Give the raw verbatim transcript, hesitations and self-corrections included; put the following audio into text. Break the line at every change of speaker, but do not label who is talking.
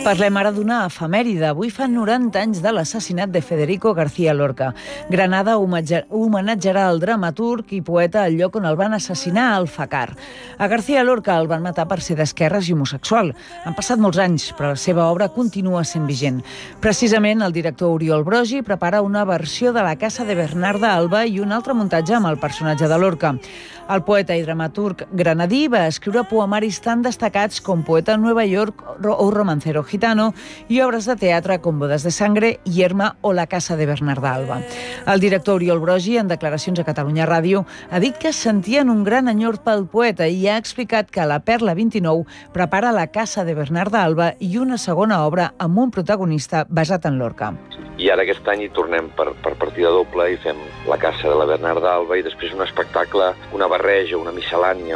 Parlem ara d'una efemèride. Avui fa noranta anys de l'assassinat de Federico García Lorca. Granada homenatjarà el dramaturg i poeta al lloc on el van assassinar, al Facar. A García Lorca el van matar per ser d'esquerres i homosexual. Han passat molts anys, però la seva obra continua sent vigent. Precisament, el director Oriol Brogi prepara una versió de La casa de Bernarda Alba i un altre muntatge amb el personatge de Lorca. El poeta i dramaturg granadí va escriure poemaris tan destacats com Poeta en Nueva York o Romancero gitano i obres de teatre com Bodas de sangre, Yerma o La casa de Bernarda Alba. El director Oriol Brogi, en declaracions a Catalunya Ràdio, ha dit que sentien un gran enyor pel poeta i ha explicat que la Perla vint-i-nou prepara La casa de Bernarda Alba i una segona obra amb un protagonista basat en Lorca.
I ara aquest any hi tornem per, per partida doble i fem La casa de la Bernarda Alba i després un espectacle, una barreja, una miscel·lània